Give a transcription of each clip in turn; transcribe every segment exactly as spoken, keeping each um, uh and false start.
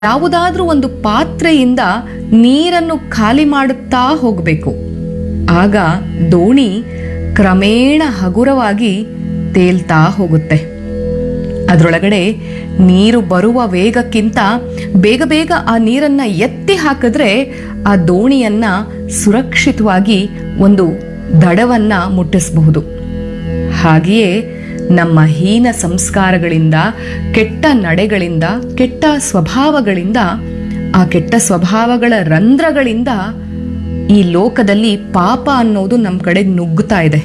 ಯಾವುದಾದ್ರೂ ಒಂದು ಪಾತ್ರೆಯಿಂದ ನೀರನ್ನು ಖಾಲಿ ಮಾಡುತ್ತಾ ಹೋಗಬೇಕು. ಆಗ ದೋಣಿ ಕ್ರಮೇಣ ಹಗುರವಾಗಿ ತೇಲ್ತಾ ಹೋಗುತ್ತೆ. ಅದರೊಳಗಡೆ ನೀರು ಬರುವ ವೇಗಕ್ಕಿಂತ ಬೇಗ ಬೇಗ ಆ ನೀರನ್ನ ಎತ್ತಿ ಹಾಕಿದ್ರೆ ಆ ದೋಣಿಯನ್ನ ಸುರಕ್ಷಿತವಾಗಿ ಒಂದು ದಡವನ್ನ ಮುಟ್ಟಿಸಬಹುದು. ಹಾಗೆಯೇ ನಮ್ಮ ಹೀನ ಸಂಸ್ಕಾರಗಳಿಂದ, ಕೆಟ್ಟ ನಡೆಗಳಿಂದ, ಕೆಟ್ಟ ಸ್ವಭಾವಗಳಿಂದ, ಆ ಕೆಟ್ಟ ಸ್ವಭಾವಗಳ ರಂಧ್ರಗಳಿಂದ ಈ ಲೋಕದಲ್ಲಿ ಪಾಪ ಅನ್ನೋದು ನಮ್ಮ ಕಡೆ ನುಗ್ಗುತ್ತಾ ಇದೆ.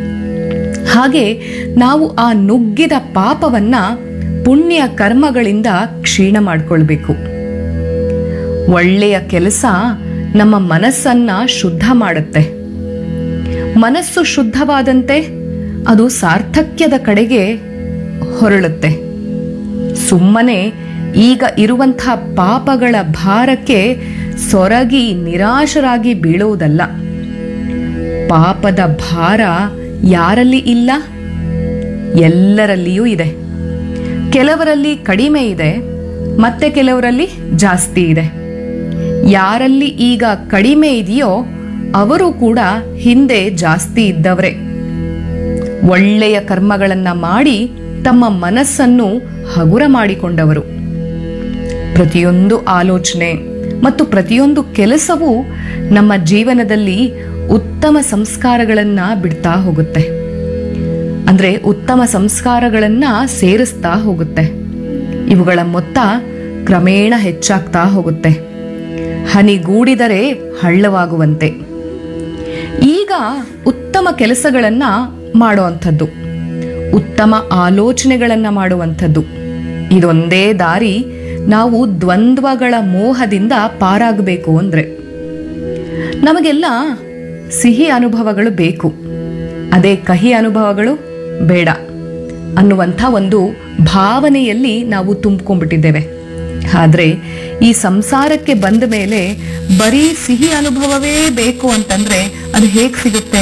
ಹಾಗೆ ನಾವು ಆ ನುಗ್ಗಿದ ಪಾಪವನ್ನ ಪುಣ್ಯ ಕರ್ಮಗಳಿಂದ ಕ್ಷೀಣ ಮಾಡಿಕೊಳ್ಬೇಕು. ಒಳ್ಳೆಯ ಕೆಲಸ ನಮ್ಮ ಮನಸ್ಸನ್ನ ಶುದ್ಧ ಮಾಡುತ್ತೆ. ಮನಸ್ಸು ಶುದ್ಧವಾದಂತೆ ಅದು ಸಾರ್ಥಕ್ಯದ ಕಡೆಗೆ ಹೊರಳುತ್ತೆ. ಸುಮ್ಮನೆ ಈಗ ಇರುವಂತಹ ಪಾಪಗಳ ಭಾರಕ್ಕೆ ಸೊರಗಿ ನಿರಾಶರಾಗಿ ಬೀಳುವುದಲ್ಲ. ಪಾಪದ ಭಾರ ಯಾರಲ್ಲಿ ಇಲ್ಲ? ಎಲ್ಲರಲ್ಲಿಯೂ ಇದೆ. ಕೆಲವರಲ್ಲಿ ಕಡಿಮೆ ಇದೆ, ಮತ್ತೆ ಕೆಲವರಲ್ಲಿ ಜಾಸ್ತಿ ಇದೆ. ಯಾರಲ್ಲಿ ಈಗ ಕಡಿಮೆ ಇದೆಯೋ ಅವರು ಕೂಡ ಹಿಂದೆ ಜಾಸ್ತಿ ಇದ್ದವರೇ. ಒಳ್ಳೆಯ ಕರ್ಮಗಳನ್ನ ಮಾಡಿ ತಮ್ಮ ಮನಸ್ಸನ್ನು ಹಗುರ ಮಾಡಿಕೊಂಡವರು. ಪ್ರತಿಯೊಂದು ಆಲೋಚನೆ ಮತ್ತು ಪ್ರತಿಯೊಂದು ಕೆಲಸವೂ ನಮ್ಮ ಜೀವನದಲ್ಲಿ ಉತ್ತಮ ಸಂಸ್ಕಾರಗಳನ್ನ ಬಿಡ್ತಾ ಹೋಗುತ್ತೆ. ಅಂದ್ರೆ ಉತ್ತಮ ಸಂಸ್ಕಾರಗಳನ್ನ ಸೇರಿಸ್ತಾ ಹೋಗುತ್ತೆ. ಇವುಗಳ ಮೊತ್ತ ಕ್ರಮೇಣ ಹೆಚ್ಚಾಗ್ತಾ ಹೋಗುತ್ತೆ. ಹನಿಗೂಡಿದರೆ ಹಳ್ಳವಾಗುವಂತೆ. ಈಗ ಉತ್ತಮ ಕೆಲಸಗಳನ್ನ ಮಾಡುವಂಥದ್ದು, ಉತ್ತಮ ಆಲೋಚನೆಗಳನ್ನ ಮಾಡುವಂಥದ್ದು, ಇದೊಂದೇ ದಾರಿ ನಾವು ದ್ವಂದ್ವಗಳ ಮೋಹದಿಂದ ಪಾರಾಗಬೇಕು. ಅಂದ್ರೆ ನಮಗೆಲ್ಲ ಸಿಹಿ ಅನುಭವಗಳು ಬೇಕು, ಅದೇ ಕಹಿ ಅನುಭವಗಳು ಬೇಡ ಅನ್ನುವಂಥ ಒಂದು ಭಾವನೆಯಲ್ಲಿ ನಾವು ತುಂಬಿಕೊಂಡ್ಬಿಟ್ಟಿದ್ದೇವೆ. ಆದರೆ ಈ ಸಂಸಾರಕ್ಕೆ ಬಂದ ಮೇಲೆ ಬರೀ ಸಿಹಿ ಅನುಭವವೇ ಬೇಕು ಅಂತಂದ್ರೆ ಅದು ಹೇಗೆ ಸಿಗುತ್ತೆ?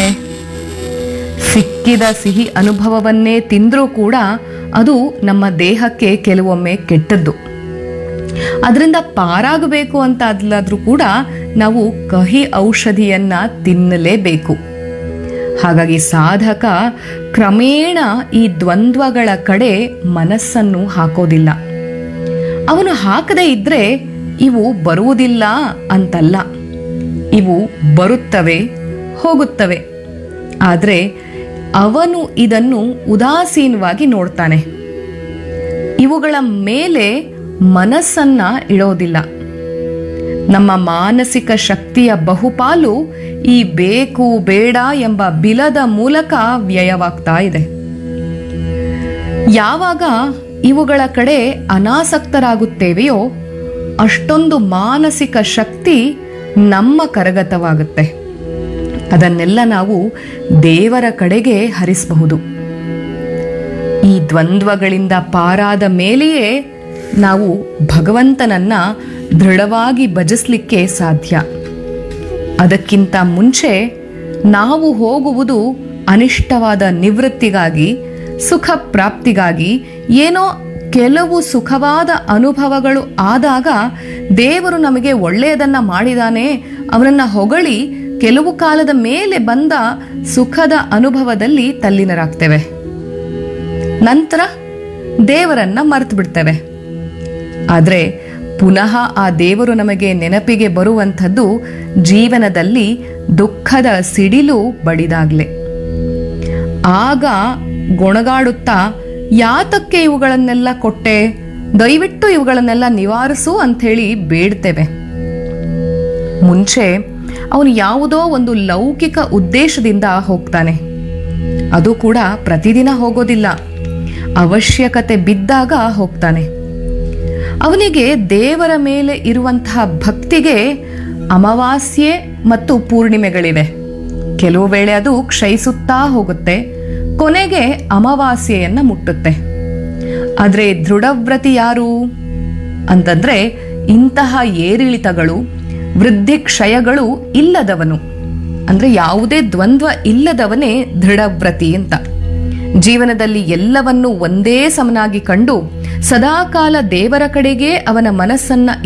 ಸಿಕ್ಕಿದ ಸಿಹಿ ಅನುಭವವನ್ನೇ ತಿಂದ್ರೂ ಕೂಡ ಅದು ನಮ್ಮ ದೇಹಕ್ಕೆ ಕೆಲವೊಮ್ಮೆ ಕೆಟ್ಟದ್ದು. ಅದರಿಂದ ಪಾರಾಗಬೇಕು ಅಂತ ಅದ್ಲಾದ್ರೂ ಕೂಡ ನಾವು ಕಹಿ ಔಷಧಿಯನ್ನ ತಿನ್ನಲೇಬೇಕು. ಹಾಗಾಗಿ ಸಾಧಕ ಕ್ರಮೇಣ ಈ ದ್ವಂದ್ವಗಳ ಕಡೆ ಮನಸ್ಸನ್ನು ಹಾಕೋದಿಲ್ಲ. ಅವನು ಹಾಕದೇ ಇದ್ರೆ ಇವು ಬರುವುದಿಲ್ಲ ಅಂತಲ್ಲ, ಇವು ಬರುತ್ತವೆ, ಹೋಗುತ್ತವೆ. ಆದರೆ ಅವನು ಇದನ್ನು ಉದಾಸೀನವಾಗಿ ನೋಡ್ತಾನೆ. ಇವುಗಳ ಮೇಲೆ ಮನಸ್ಸನ್ನ ಇಡೋದಿಲ್ಲ. ನಮ್ಮ ಮಾನಸಿಕ ಶಕ್ತಿಯ ಬಹುಪಾಲು ಈ ಬೇಕು ಬೇಡ ಎಂಬ ಬಿಲದ ಮೂಲಕ ವ್ಯಯವಾಗ್ತಾ ಇದೆ. ಯಾವಾಗ ಇವುಗಳ ಕಡೆ ಅನಾಸಕ್ತರಾಗುತ್ತೇವೆಯೋ ಅಷ್ಟೊಂದು ಮಾನಸಿಕ ಶಕ್ತಿ ನಮ್ಮ ಕರಗತವಾಗುತ್ತೆ. ಅದನ್ನೆಲ್ಲ ನಾವು ದೇವರ ಕಡೆಗೆ ಹರಿಸಬಹುದು. ಈ ದ್ವಂದ್ವಗಳಿಂದ ಪಾರಾದ ಮೇಲೆಯೇ ನಾವು ಭಗವಂತನನ್ನ ದೃಢವಾಗಿ ಭಜಿಸ್ಲಿಕ್ಕೆ ಸಾಧ್ಯ. ಅದಕ್ಕಿಂತ ಮುಂಚೆ ನಾವು ಹೋಗುವುದು ಅನಿಷ್ಟವಾದ ನಿವೃತ್ತಿಗಾಗಿ, ಸುಖ ಪ್ರಾಪ್ತಿಗಾಗಿ. ಏನೋ ಕೆಲವು ಸುಖವಾದ ಅನುಭವಗಳು ಆದಾಗ ದೇವರು ನಮಗೆ ಒಳ್ಳೆಯದನ್ನ ಮಾಡಿದಾನೆ, ಅವನನ್ನ ಹೊಗಳಿ ಕೆಲವು ಕಾಲದ ಮೇಲೆ ಬಂದ ಸುಖದ ಅನುಭವದಲ್ಲಿ ತಲ್ಲೀನರಾಗ್ತೇವೆ. ನಂತರ ದೇವರನ್ನ ಮರೆತು ಬಿಡ್ತೇವೆ. ಆದರೆ ಪುನಃ ಆ ದೇವರು ನಮಗೆ ನೆನಪಿಗೆ ಬರುವಂಥದ್ದು ಜೀವನದಲ್ಲಿ ದುಃಖದ ಸಿಡಿಲು ಬಡಿದಾಗ್ಲೆ. ಆಗ ಗೊಣಗಾಡುತ್ತಾ ಯಾತಕ್ಕೆ ಇವುಗಳನ್ನೆಲ್ಲ ಕೊಟ್ಟೆ, ದಯವಿಟ್ಟು ಇವುಗಳನ್ನೆಲ್ಲ ನಿವಾರಿಸು ಅಂಥೇಳಿ ಬೇಡ್ತೇವೆ. ಮುಂಚೆ ಅವನು ಯಾವುದೋ ಒಂದು ಲೌಕಿಕ ಉದ್ದೇಶದಿಂದ ಹೋಗ್ತಾನೆ. ಅದು ಕೂಡ ಪ್ರತಿದಿನ ಹೋಗೋದಿಲ್ಲ, ಅವಶ್ಯಕತೆ ಬಿದ್ದಾಗ ಹೋಗ್ತಾನೆ. ಅವನಿಗೆ ದೇವರ ಮೇಲೆ ಇರುವಂತಹ ಭಕ್ತಿಗೆ ಅಮಾವಾಸ್ಯೆ ಮತ್ತು ಪೂರ್ಣಿಮೆಗಳಿವೆ. ಕೆಲವು ವೇಳೆ ಅದು ಕ್ಷಯಿಸುತ್ತಾ ಹೋಗುತ್ತೆ, ಕೊನೆಗೆ ಅಮಾವಾಸ್ಯೆಯನ್ನ ಮುಟ್ಟುತ್ತೆ. ಆದರೆ ದೃಢವ್ರತಿ ಯಾರು ಅಂತಂದ್ರೆ ಇಂತಹ ಏರಿಳಿತಗಳು, ವೃದ್ಧಿ ಕ್ಷಯಗಳು ಇಲ್ಲದವನು. ಅಂದ್ರೆ ಯಾವುದೇ ದ್ವಂದ್ವ ಇಲ್ಲದವನೇ ದೃಢವ್ರತಿ ಅಂತ. ಜೀವನದಲ್ಲಿ ಎಲ್ಲವನ್ನೂ ಒಂದೇ ಸಮನಾಗಿ ಕಂಡು ಸದಾಕಾಲ ದೇವರ ಕಡೆಗೇ ಅವನ ಮನಸ್ಸನ್ನ